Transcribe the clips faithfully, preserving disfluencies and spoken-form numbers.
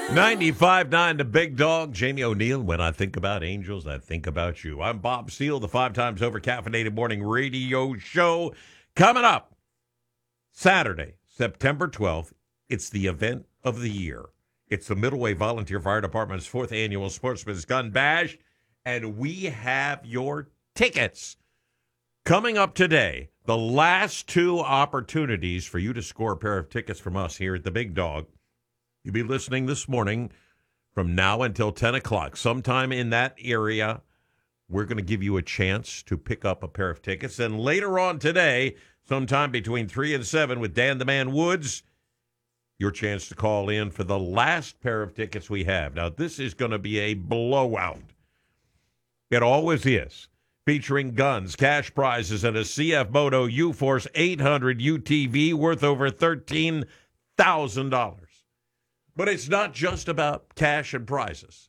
ninety-five nine The Big Dog, Jamie O'Neill. When I think about angels, I think about you. I'm Bob Steele, the five times over caffeinated morning radio show. Coming up Saturday, September twelfth, it's the event of the year. It's the Middleway Volunteer Fire Department's fourth annual Sportsman's Gun Bash, and we have your tickets. Coming up today, the last two opportunities for you to score a pair of tickets from us here at the Big Dog. You'll be listening this morning from now until ten o'clock. Sometime in that area, we're going to give you a chance to pick up a pair of tickets. And later on today, sometime between three and seven with Dan the Man Woods, your chance to call in for the last pair of tickets we have. Now, this is going to be a blowout. It always is. Featuring guns, cash prizes, and a C F Moto U-Force eight hundred U T V worth over thirteen thousand dollars. But it's not just about cash and prizes.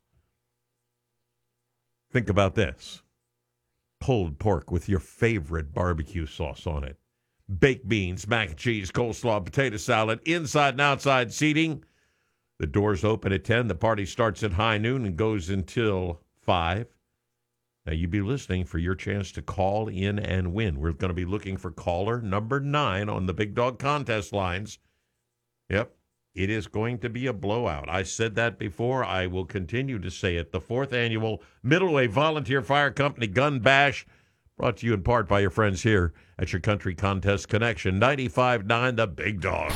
Think about this. Pulled pork with your favorite barbecue sauce on it. Baked beans, mac and cheese, coleslaw, potato salad, inside and outside seating. The doors open at ten. The party starts at high noon and goes until five. Now, you be listening for your chance to call in and win. We're going to be looking for caller number nine on the Big Dog contest lines. Yep. It is going to be a blowout. I said that before. I will continue to say it. The fourth annual Middleway Volunteer Fire Company Gun Bash, brought to you in part by your friends here at your Country Contest Connection. ninety-five nine The Big Dog.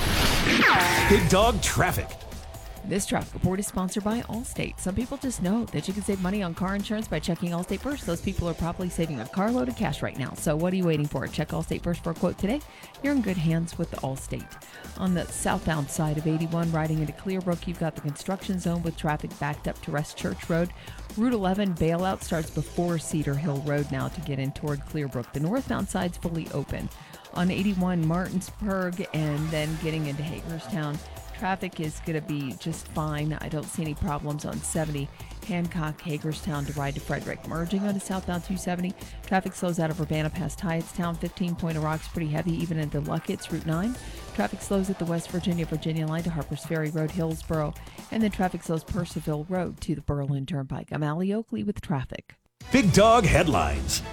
Big Dog Traffic. This traffic report is sponsored by Allstate. Some people just know that you can save money on car insurance by checking Allstate first. Those people are probably saving a carload of cash right now. So what are you waiting for? Check Allstate first for a quote today. You're in good hands with Allstate. On the southbound side of eighty-one, riding into Clearbrook, you've got the construction zone with traffic backed up to West Church Road. Route eleven bailout starts before Cedar Hill Road now to get in toward Clearbrook. The northbound side's fully open. On eighty-one, Martinsburg, and then getting into Hagerstown, traffic is going to be just fine. I don't see any problems on seventy, Hancock, Hagerstown to ride to Frederick. Merging onto southbound two seventy, traffic slows out of Urbana past Hyattstown. fifteen, Point of Rock's pretty heavy, even into Luckett's. Route nine, traffic slows at the West Virginia, Virginia line to Harpers Ferry Road, Hillsboro. And then traffic slows Percival Road to the Berlin Turnpike. I'm Allie Oakley with traffic. Big Dog Headlines.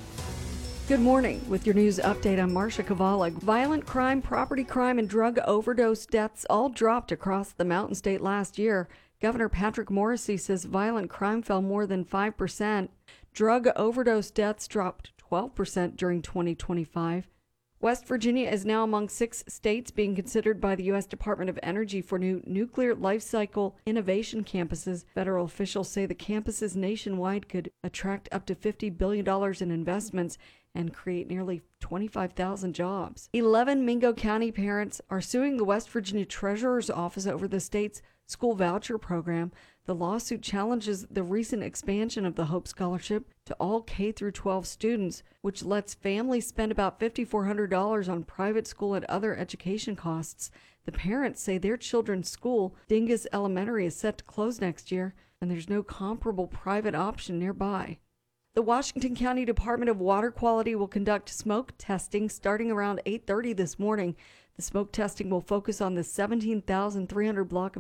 Good morning. With your news update, I'm Marcia Cavalli. Violent crime, property crime, and drug overdose deaths all dropped across the Mountain State last year. Governor Patrick Morrisey says violent crime fell more than five percent. Drug overdose deaths dropped twelve percent during twenty twenty-five. West Virginia is now among six states being considered by the U S Department of Energy for new nuclear life cycle innovation campuses. Federal officials say the campuses nationwide could attract up to fifty billion dollars in investments and create nearly twenty-five thousand jobs. eleven Mingo County parents are suing the West Virginia Treasurer's Office over the state's school voucher program. The lawsuit challenges the recent expansion of the Hope Scholarship to all K through twelve students, which lets families spend about five thousand four hundred dollars on private school and other education costs. The parents say their children's school, Dingus Elementary, is set to close next year, and there's no comparable private option nearby. The Washington County Department of Water Quality will conduct smoke testing starting around eight thirty this morning. The smoke testing will focus on the seventeen thousand three hundred block of